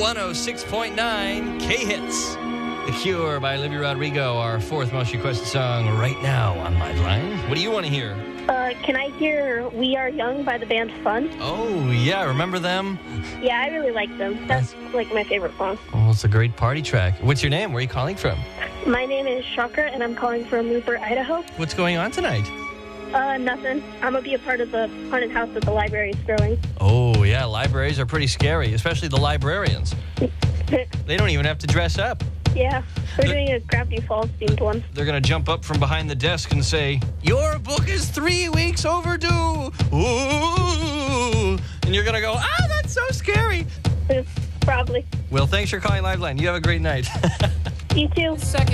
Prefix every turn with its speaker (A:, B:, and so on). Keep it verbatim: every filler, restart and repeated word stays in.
A: one oh six point nine K-Hits. The Cure by Olivia Rodrigo, our fourth most requested song right now on Liveline. What do you want to hear?
B: Uh, can I hear We Are Young by the band Fun?
A: Oh, yeah. Remember them?
B: Yeah, I really like them. That's like my favorite song.
A: Oh, it's a great party track. What's your name? Where are you calling from?
B: My name is Shocker, and I'm calling from Newport, Idaho.
A: What's going on tonight?
B: Uh, nothing. I'm going to be a part of the haunted house that the library is throwing.
A: Oh, yeah. Libraries are pretty scary, especially the librarians. They don't even have to dress up.
B: Yeah, they're doing a Gravity Falls themed one.
A: They're going to jump up from behind the desk and say, your book is three weeks overdue. Ooh. And you're going to go, ah, that's so scary.
B: Probably.
A: Well, thanks for calling Liveline. You have a great night.
B: You too.
C: Second.